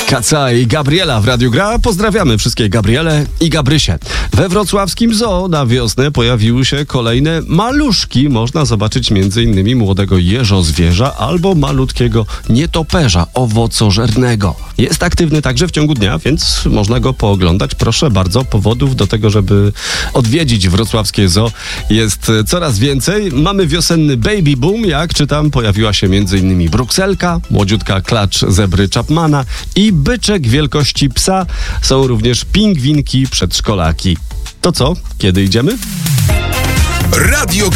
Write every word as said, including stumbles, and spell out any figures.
Kaca i Gabriela w Radiu Gra. Pozdrawiamy wszystkie Gabriele i Gabrysie. We wrocławskim zoo na wiosnę pojawiły się kolejne maluszki. Można zobaczyć m.in. młodego jeżozwierza albo malutkiego nietoperza owocożernego. Jest aktywny także w ciągu dnia, więc można go pooglądać. Proszę bardzo, powodów do tego, żeby odwiedzić wrocławskie zoo jest coraz więcej. Mamy wiosenny baby boom, jak czytam, pojawiła się m.in. brukselka, młodziutka klacz zebry Chapmana i byczek wielkości psa. Są również pingwinki, przedszkolaki. To co? Kiedy idziemy? Radio